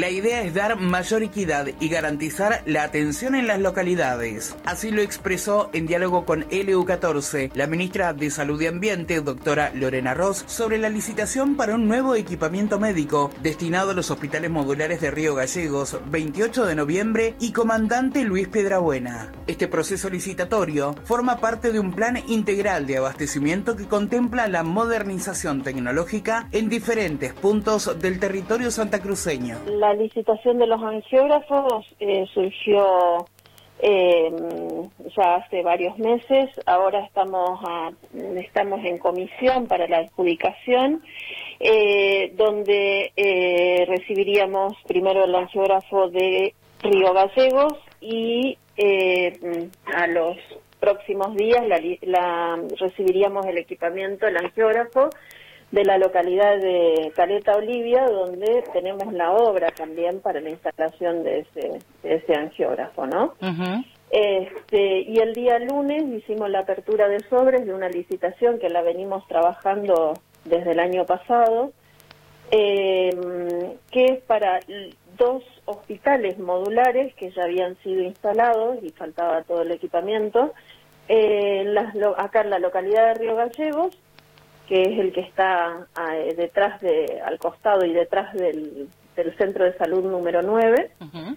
La idea es dar mayor equidad y garantizar la atención en las localidades. Así lo expresó en diálogo con LU14 la ministra de Salud y Ambiente, doctora Lorena Ross, sobre la licitación para un nuevo equipamiento médico destinado a los hospitales modulares de Río Gallegos, 28 de noviembre y Comandante Luis Piedrabuena. Este proceso licitatorio forma parte de un plan integral de abastecimiento que contempla la modernización tecnológica en diferentes puntos del territorio santacruceño. La licitación de los angiógrafos surgió ya hace varios meses. Ahora estamos en comisión para la adjudicación, donde recibiríamos primero el angiógrafo de Río Gallegos y a los próximos días recibiríamos el equipamiento, el angiógrafo de la localidad de Caleta Olivia, donde tenemos la obra también para la instalación de ese angiógrafo, ¿no? Uh-huh. Y el día lunes hicimos la apertura de sobres de una licitación que la venimos trabajando desde el año pasado, que es para 2 hospitales modulares que ya habían sido instalados y faltaba todo el equipamiento, acá en la localidad de Río Gallegos, que es el que está al costado y detrás del centro de salud número 9, uh-huh.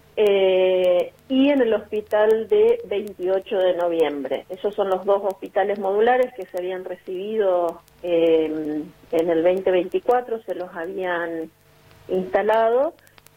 Y en el hospital de 28 de noviembre. Esos son los 2 hospitales modulares que se habían recibido en el 2024, se los habían instalado,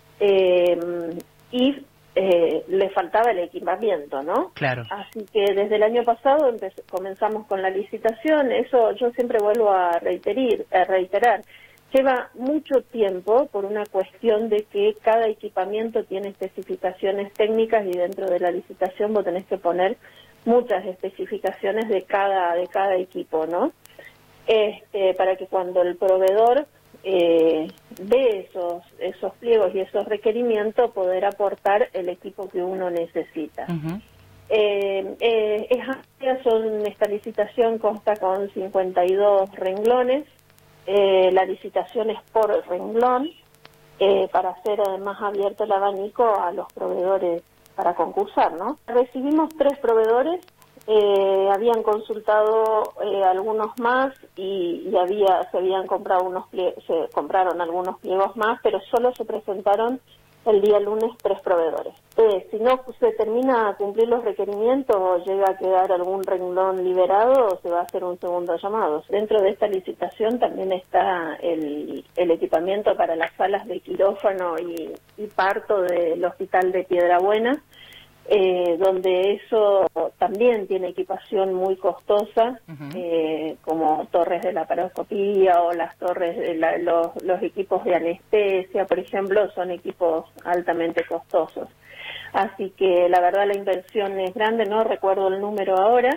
y le faltaba el equipamiento, ¿no? Claro. Así que desde el año pasado comenzamos con la licitación. Eso yo siempre vuelvo a reiterar. Lleva mucho tiempo por una cuestión de que cada equipamiento tiene especificaciones técnicas y dentro de la licitación vos tenés que poner muchas especificaciones de cada equipo, ¿no? Para que cuando el proveedor de esos pliegos y esos requerimientos poder aportar el equipo que uno necesita. Uh-huh. Esta licitación consta con 52 renglones. La licitación es por renglón, para hacer además abierto el abanico a los proveedores para concursar, ¿no? Recibimos 3 proveedores. Habían consultado algunos más y se habían comprado se compraron algunos pliegos más, pero solo se presentaron el día lunes 3 proveedores. Si no se termina a cumplir los requerimientos o llega a quedar algún renglón liberado, se va a hacer un segundo llamado. Dentro de esta licitación también está el equipamiento para las salas de quirófano y parto del Hospital de Piedrabuena, donde eso también tiene equipación muy costosa, uh-huh. Como torres de laparoscopía o las torres de los equipos de anestesia, por ejemplo, son equipos altamente costosos. Así que la verdad la inversión es grande, no recuerdo el número ahora,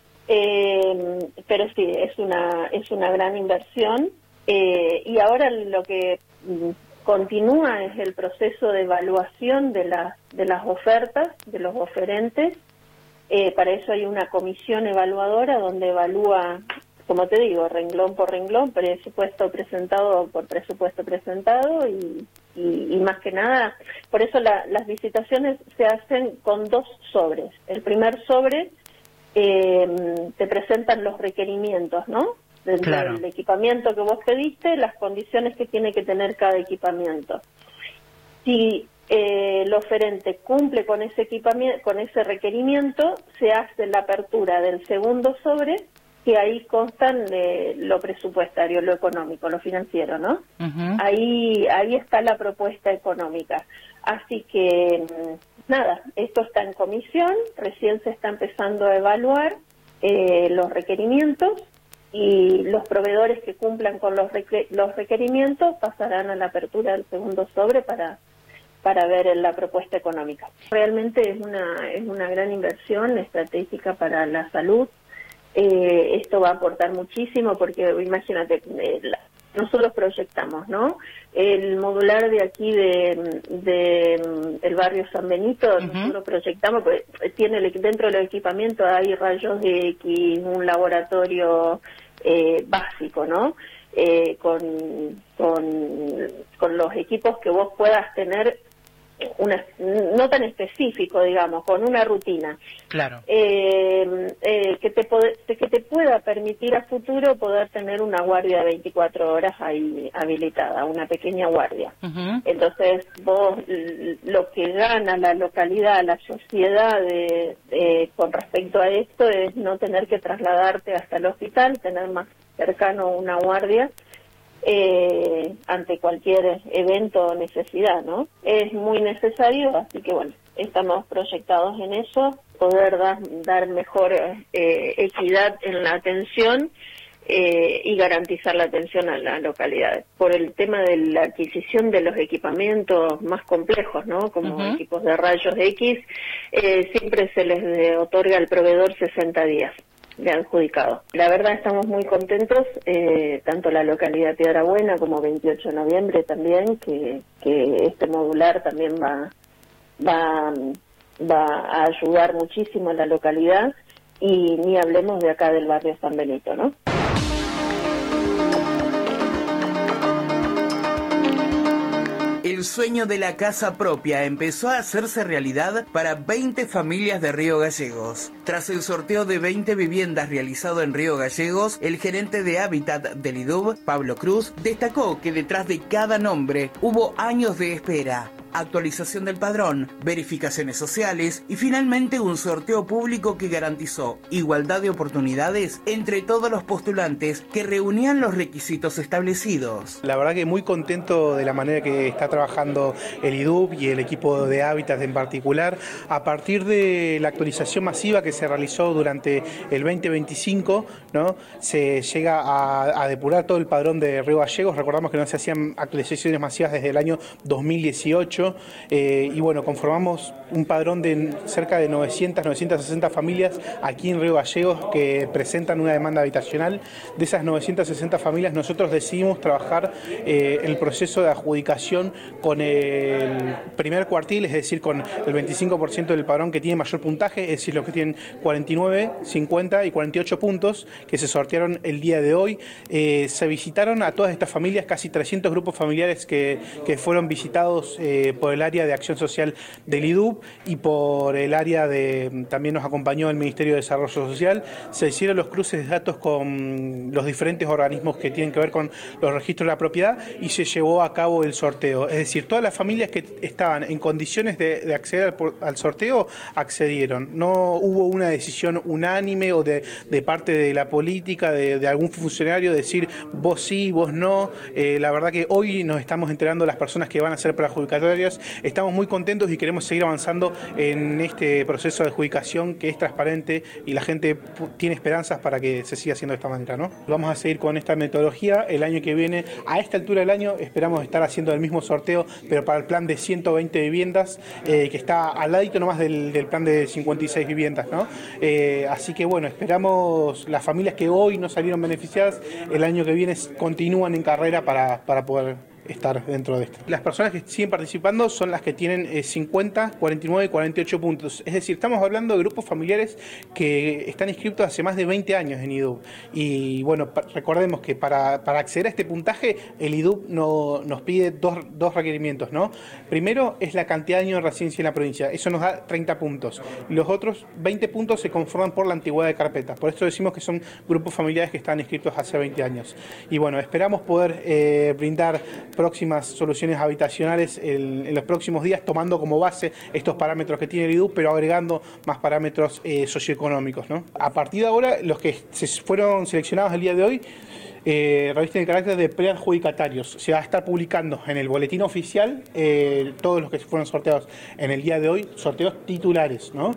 pero sí, es una gran inversión, y ahora lo que continúa es el proceso de evaluación de las ofertas, de los oferentes. Para eso hay una comisión evaluadora donde evalúa, como te digo, renglón por renglón, presupuesto presentado por presupuesto presentado y más que nada, por eso las licitaciones se hacen con 2 sobres. El primer sobre te presentan los requerimientos, ¿no? Dentro del equipamiento que vos pediste, las condiciones que tiene que tener cada equipamiento. Si el oferente cumple con ese requerimiento, se hace la apertura del segundo sobre, que ahí constan lo presupuestario, lo económico, lo financiero, ¿no? Uh-huh. Ahí está la propuesta económica. Así que, nada, esto está en comisión, recién se está empezando a evaluar los requerimientos, y los proveedores que cumplan con los requerimientos pasarán a la apertura del segundo sobre para ver la propuesta económica. Realmente es una gran inversión estratégica para la salud. Esto va a aportar muchísimo porque imagínate, nosotros proyectamos, ¿no? El modular de aquí de el barrio San Benito, uh-huh. Nosotros proyectamos, pues tiene dentro del equipamiento hay rayos X, un laboratorio básico, ¿no? Con con los equipos que vos puedas tener, no tan específico, digamos, con una rutina. Claro. Que te pueda permitir a futuro poder tener una guardia de 24 horas ahí habilitada, una pequeña guardia. Entonces, vos, lo que gana la localidad, la sociedad con respecto a esto es no tener que trasladarte hasta el hospital, tener más cercano una guardia ante cualquier evento o necesidad, ¿no? Es muy necesario, así que bueno, estamos proyectados en eso, poder dar mejor equidad en la atención y garantizar la atención a las localidades. Por el tema de la adquisición de los equipamientos más complejos, ¿no? Como equipos de rayos X, siempre se les otorga al proveedor 60 días de adjudicado. La verdad estamos muy contentos, tanto la localidad de Piedra Buena como 28 de noviembre también, que este modular también va a ayudar muchísimo a la localidad, y ni hablemos de acá del barrio San Benito, ¿no? El sueño de la casa propia empezó a hacerse realidad para 20 familias de Río Gallegos. Tras el sorteo de 20 viviendas realizado en Río Gallegos, el gerente de Hábitat del IDUB, Pablo Cruz, destacó que detrás de cada nombre hubo años de espera, actualización del padrón, verificaciones sociales y finalmente un sorteo público que garantizó igualdad de oportunidades entre todos los postulantes que reunían los requisitos establecidos. La verdad que muy contento de la manera que está trabajando el IDUB y el equipo de Hábitat en particular, a partir de la actualización masiva que se realizó durante el 2025, ¿no? Se llega a depurar todo el padrón de Río Gallegos. Recordamos que no se hacían actualizaciones masivas desde el año 2018. Y bueno, conformamos un padrón de cerca de 960 familias aquí en Río Gallegos que presentan una demanda habitacional. De esas 960 familias nosotros decidimos trabajar el proceso de adjudicación con el primer cuartil, es decir, con el 25% del padrón que tiene mayor puntaje, es decir, los que tienen 49, 50 y 48 puntos, que se sortearon el día de hoy. Se visitaron a todas estas familias, casi 300 grupos familiares que fueron visitados por el área de acción social del IDUB y por el área también nos acompañó el Ministerio de Desarrollo Social. Se hicieron los cruces de datos con los diferentes organismos que tienen que ver con los registros de la propiedad y se llevó a cabo el sorteo. Es decir, todas las familias que estaban en condiciones de acceder al sorteo accedieron. No hubo una decisión unánime o de parte de la política, de algún funcionario decir vos sí, vos no. La verdad que hoy nos estamos enterando de las personas que van a ser preadjudicatarias. Estamos muy contentos y queremos seguir avanzando en este proceso de adjudicación que es transparente y la gente tiene esperanzas para que se siga haciendo de esta manera, ¿no? Vamos a seguir con esta metodología. El año que viene, a esta altura del año, esperamos estar haciendo el mismo sorteo, pero para el plan de 120 viviendas, que está al ladito nomás del plan de 56 viviendas, ¿no? Así que bueno, esperamos las familias que hoy no salieron beneficiadas, el año que viene continúan en carrera para poder estar dentro de esto. Las personas que siguen participando son las que tienen 50, 49 y 48 puntos. Es decir, estamos hablando de grupos familiares que están inscritos hace más de 20 años en IDUB. Y bueno, recordemos que para acceder a este puntaje, el IDUB nos pide dos requerimientos, ¿no? Primero es la cantidad de años de residencia en la provincia. Eso nos da 30 puntos. Los otros 20 puntos se conforman por la antigüedad de carpeta. Por eso decimos que son grupos familiares que están inscritos hace 20 años. Y bueno, esperamos poder brindar próximas soluciones habitacionales en los próximos días, tomando como base estos parámetros que tiene el IDUB, pero agregando más parámetros socioeconómicos, ¿no? A partir de ahora, los que se fueron seleccionados el día de hoy revisten el carácter de preadjudicatarios. Se va a estar publicando en el boletín oficial todos los que fueron sorteados en el día de hoy, sorteos titulares, ¿no?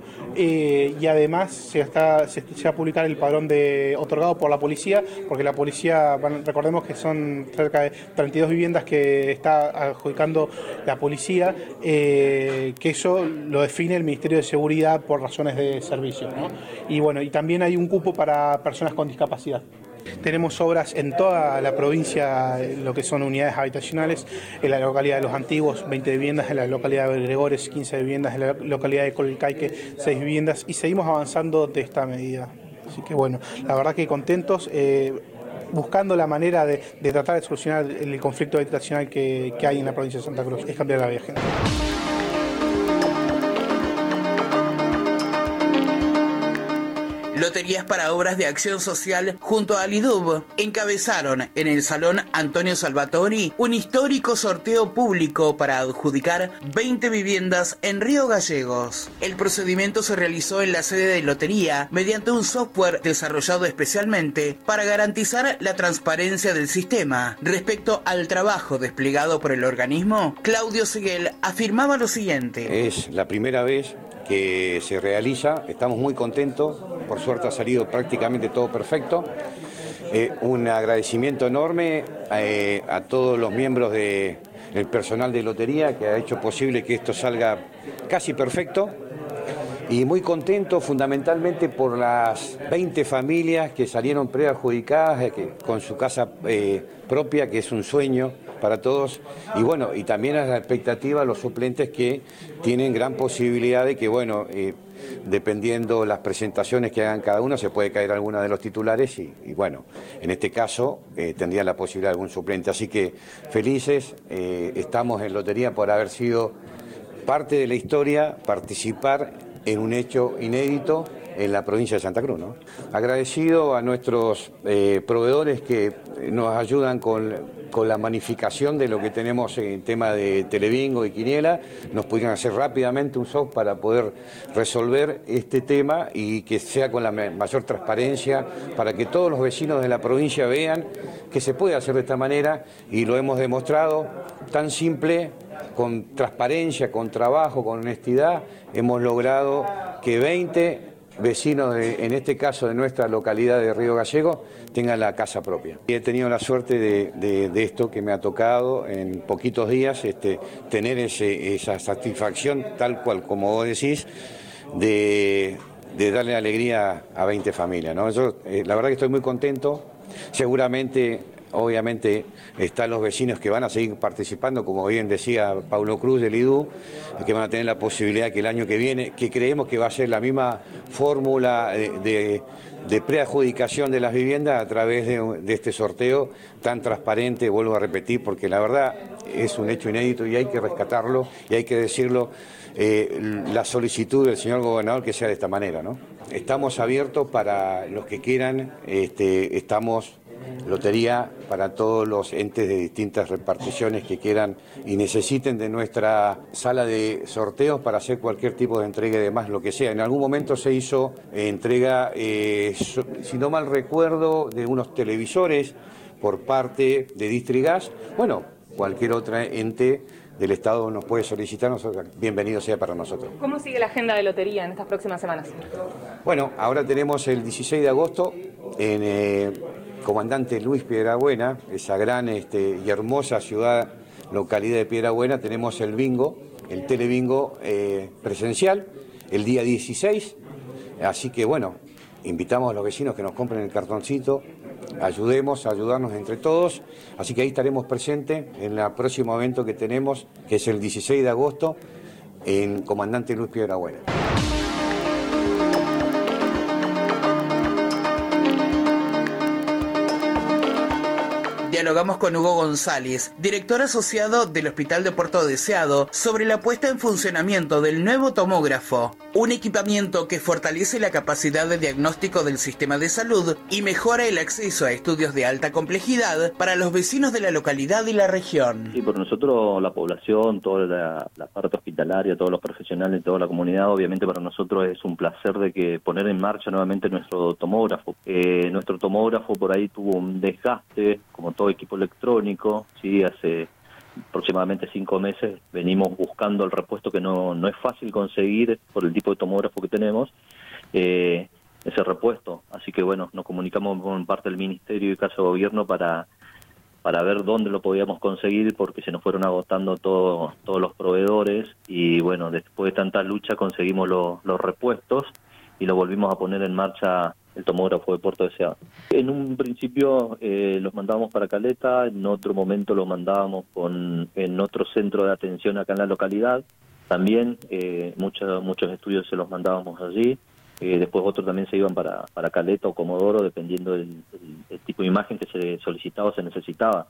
Y además se va a publicar el padrón otorgado por la policía, porque la policía, recordemos que son cerca de 32 viviendas que está adjudicando la policía, que eso lo define el Ministerio de Seguridad por razones de servicio, ¿no? Y bueno, y también hay un cupo para personas con discapacidad. Tenemos obras en toda la provincia, lo que son unidades habitacionales, en la localidad de Los Antiguos, 20 viviendas, en la localidad de Gregores, 15 viviendas, en la localidad de Colcaique, 6 viviendas, y seguimos avanzando de esta medida. Así que bueno, la verdad que contentos. buscando la manera de tratar de solucionar el conflicto habitacional que hay en la provincia de Santa Cruz, es cambiar la viaje. Loterías para Obras de Acción Social junto al IDUB encabezaron en el Salón Antonio Salvatori un histórico sorteo público para adjudicar 20 viviendas en Río Gallegos. El procedimiento se realizó en la sede de Lotería mediante un software desarrollado especialmente para garantizar la transparencia del sistema. Respecto al trabajo desplegado por el organismo, Claudio Seguel afirmaba lo siguiente. Es la primera vez que se realiza, estamos muy contentos, por suerte ha salido prácticamente todo perfecto. Un agradecimiento enorme a todos los miembros del personal de Lotería que ha hecho posible que esto salga casi perfecto. Y muy contento fundamentalmente por las 20 familias que salieron preadjudicadas con su casa propia, que es un sueño para todos. Y bueno, y también a la expectativa los suplentes que tienen gran posibilidad de que, bueno, dependiendo las presentaciones que hagan cada uno, se puede caer alguna de los titulares y bueno, en este caso tendría la posibilidad de algún suplente. Así que felices, estamos en Lotería por haber sido parte de la historia, participar en un hecho inédito en la provincia de Santa Cruz, ¿no? Agradecido a nuestros proveedores que nos ayudan con la manificación de lo que tenemos en tema de telebingo y quiniela. Nos pudieron hacer rápidamente un software para poder resolver este tema y que sea con la mayor transparencia para que todos los vecinos de la provincia vean que se puede hacer de esta manera y lo hemos demostrado tan simple, con transparencia, con trabajo, con honestidad. Hemos logrado que 20 vecinos, en este caso de nuestra localidad de Río Gallegos, tengan la casa propia. Y he tenido la suerte de esto que me ha tocado en poquitos días, tener esa satisfacción, tal cual como vos decís, de darle alegría a 20 familias, ¿no? Yo, la verdad que estoy muy contento. Seguramente, obviamente, están los vecinos que van a seguir participando, como bien decía Paulo Cruz del IDU, que van a tener la posibilidad que el año que viene, que creemos que va a ser la misma fórmula de preadjudicación de las viviendas a través de este sorteo tan transparente, vuelvo a repetir, porque la verdad es un hecho inédito y hay que rescatarlo y hay que decirlo, la solicitud del señor gobernador que sea de esta manera, ¿no? Estamos abiertos para los que quieran, estamos Lotería para todos los entes de distintas reparticiones que quieran y necesiten de nuestra sala de sorteos para hacer cualquier tipo de entrega y demás, lo que sea. En algún momento se hizo entrega, si no mal recuerdo, de unos televisores por parte de Distrigas. Bueno, cualquier otro ente del Estado nos puede solicitar, bienvenido sea para nosotros. ¿Cómo sigue la agenda de Lotería en estas próximas semanas? Bueno, ahora tenemos el 16 de agosto en Comandante Luis Piedrabuena, esa gran y hermosa ciudad, localidad de Piedrabuena, tenemos el bingo, el telebingo presencial, el día 16, así que bueno, invitamos a los vecinos que nos compren el cartoncito, ayudarnos entre todos, así que ahí estaremos presentes en el próximo evento que tenemos, que es el 16 de agosto, en Comandante Luis Piedrabuena. Dialogamos con Hugo González, director asociado del Hospital de Puerto Deseado, sobre la puesta en funcionamiento del nuevo tomógrafo, un equipamiento que fortalece la capacidad de diagnóstico del sistema de salud y mejora el acceso a estudios de alta complejidad para los vecinos de la localidad y la región. Sí, por nosotros, la población, toda la parte hospitalaria, todos los profesionales, toda la comunidad, obviamente para nosotros es un placer de que poner en marcha nuevamente nuestro tomógrafo. Nuestro tomógrafo por ahí tuvo un desgaste, como todo equipo electrónico, sí, hace aproximadamente 5 meses venimos buscando el repuesto que no es fácil conseguir por el tipo de tomógrafo que tenemos, ese repuesto. Así que bueno, nos comunicamos con parte del Ministerio y Casa de Gobierno para ver dónde lo podíamos conseguir, porque se nos fueron agotando todos los proveedores y bueno, después de tanta lucha conseguimos los repuestos y lo volvimos a poner en marcha el tomógrafo de Puerto Deseado. En un principio los mandábamos para Caleta, en otro momento lo mandábamos en otro centro de atención acá en la localidad. También muchos estudios se los mandábamos allí. después otros también se iban para Caleta o Comodoro, dependiendo del tipo de imagen que se solicitaba o se necesitaba.